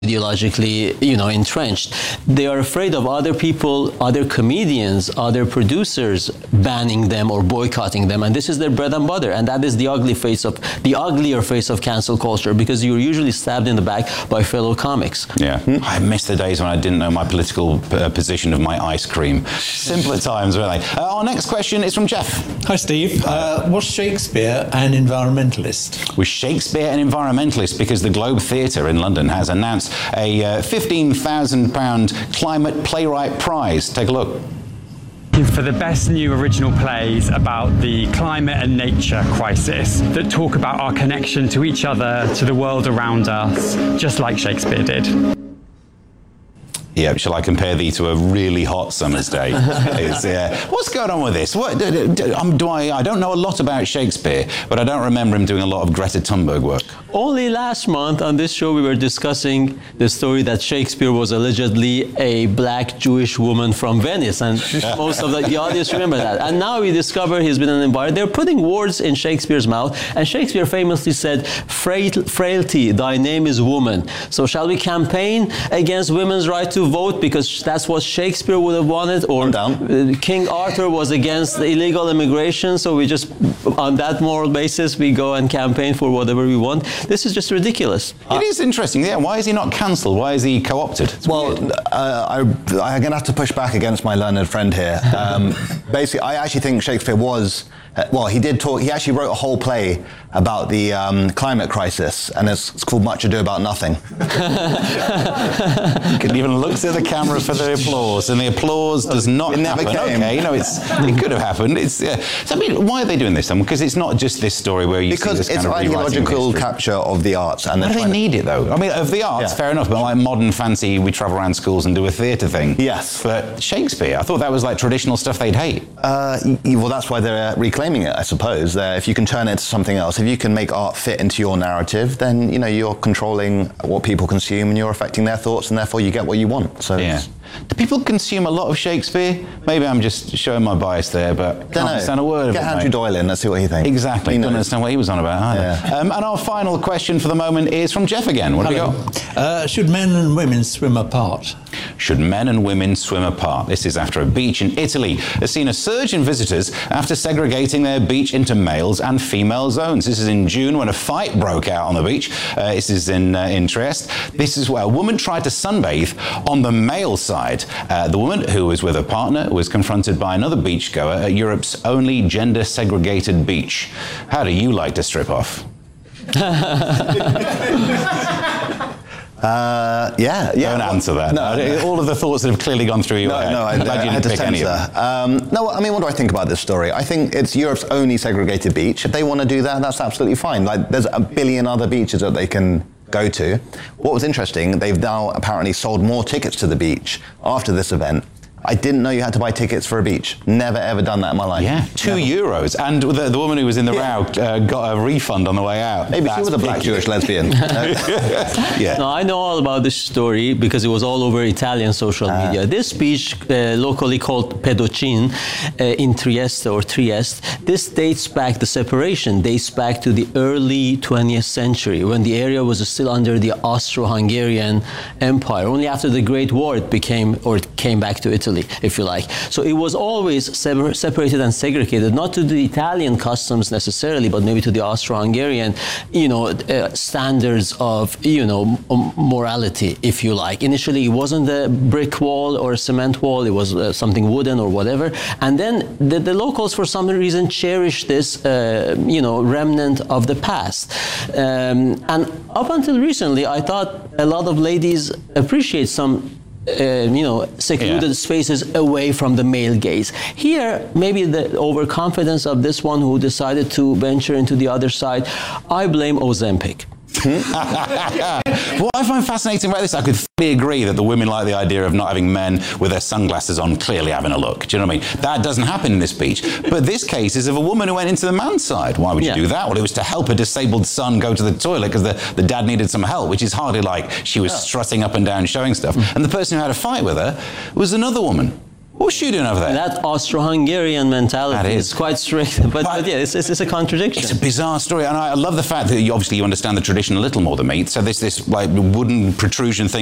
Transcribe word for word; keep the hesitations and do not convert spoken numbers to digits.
ideologically, you know, entrenched. They are afraid of other people, other comedians, other producers banning them or boycotting them, and this is their bread and butter. And that is the ugly face of the uglier face of cancel culture, because you're usually stabbed in the back by fellow comics. Yeah, hmm? I miss the days when I didn't know my political uh, position of my ice cream. Simpler times, weren't they? Uh, our next question is from Jeff. Hi, Steve. Uh, was Shakespeare an environmentalist? Was Shakespeare an environmentalist? Because the Globe Theatre in London has announced a uh, fifteen thousand pound Climate Playwright Prize. Take a look. For the best new original plays about the climate and nature crisis that talk about our connection to each other, to the world around us, just like Shakespeare did. Yeah, shall I compare thee to a really hot summer's day? It's, uh, what's going on with this? What, do, do, um, do I, I don't know a lot about Shakespeare, but I don't remember him doing a lot of Greta Thunberg work. Only last month on this show we were discussing the story that Shakespeare was allegedly a black Jewish woman from Venice, and most of the, the audience remember that. And now we discover he's been an environment. They're putting words in Shakespeare's mouth, and Shakespeare famously said, Frail, frailty, thy name is woman. So shall we campaign against women's right to vote, because that's what Shakespeare would have wanted? Or uh, King Arthur was against illegal immigration, so we just, on that moral basis, we go and campaign for whatever we want. This is just ridiculous. It is interesting, yeah. Why is he not cancelled? Why is he co-opted? Well, uh, I, I'm going to have to push back against my learned friend here. Um, basically, I actually think Shakespeare was, uh, well, he did talk, he actually wrote a whole play about the um, climate crisis, and it's, it's called Much Ado About Nothing. You can even look to the camera for the applause, and the applause does not it never happen. Came. Okay, you know, it's, it could have happened. It's, uh, so, I mean, why are they doing this then? Because it's not just this story where you because see this kind of it's ideological capture of the arts. And why do they need it, though? I mean, of the arts, yeah. fair enough, but like modern fancy, we travel around schools and do a theatre thing. Yes. But Shakespeare, I thought that was like traditional stuff they'd hate. Uh, well, that's why they're reclaiming it, I suppose. Uh, if you can turn it into something else, if you can make art fit into your narrative, then, you know, you're controlling what people consume and you're affecting their thoughts, and therefore you get what you want. So yeah. Do people consume a lot of Shakespeare? Maybe I'm just showing my bias there, but I can't understand a word of it. Get Andrew Doyle in, let's see what he thinks. Exactly. Don't understand what he was on about either. Yeah. Um, and our final question for the moment is from Jeff again. What Hello. have we got? Uh, should men and women swim apart? Should men and women swim apart? This is after a beach in Italy has seen a surge in visitors after segregating their beach into males and female zones. This is in June when a fight broke out on the beach. Uh, this is in, uh, in Trieste. This is where a woman tried to sunbathe on the male side. Uh, the woman, who was with a partner, was confronted by another beachgoer at Europe's only gender-segregated beach. How do you like to strip off? Uh, yeah, yeah. Don't answer that. No, no. All of the thoughts that have clearly gone through your no, head. No, I, I'm glad I, you I had didn't to pick any of censor. them. Um, no, I mean, what do I think about this story? I think it's Europe's only segregated beach. If they want to do that, that's absolutely fine. Like, there's a billion other beaches that they can go to. What was interesting, they've now apparently sold more tickets to the beach after this event. I didn't know you had to buy tickets for a beach. Never, ever done that in my life. Yeah, two Never. euros. And the, the woman who was in the Yeah. row uh, got a refund on the way out. Maybe That's she was a black big. Jewish lesbian. Yeah. No, I know all about this story because it was all over Italian social Ah. media. This beach, uh, locally called Pedocin, uh, in Trieste or Trieste, this dates back, the separation dates back to the early twentieth century when the area was still under the Austro-Hungarian Empire. Only after the Great War it became, or it came back to Italy, if you like. So it was always separ separated and segregated, not to the Italian customs necessarily, but maybe to the Austro-Hungarian, you know, uh, standards of, you know, morality, if you like. Initially, it wasn't a brick wall or a cement wall, it was uh, something wooden or whatever. And then the, the locals, for some reason, cherished this, uh, you know, remnant of the past. Um, and up until recently, I thought a lot of ladies appreciate some Uh, you know, secluded Yeah. spaces away from the male gaze. Here, maybe the overconfidence of this one who decided to venture into the other side, I blame Ozempic. What I find fascinating about this, I could fully agree that the women like the idea of not having men with their sunglasses on clearly having a look. Do you know what I mean? That doesn't happen in this beach. But this case is of a woman who went into the man's side. Why would you Yeah. do that? Well, it was to help a disabled son go to the toilet because the, the dad needed some help, which is hardly like she was strutting up and down showing stuff. And the person who had a fight with her was another woman. What's she doing over there? That Austro-Hungarian mentality That is. is quite strict, but, but yeah, it's, it's, it's a contradiction. It's a bizarre story, and I, I love the fact that you, obviously you understand the tradition a little more than me. So this this like wooden protrusion thing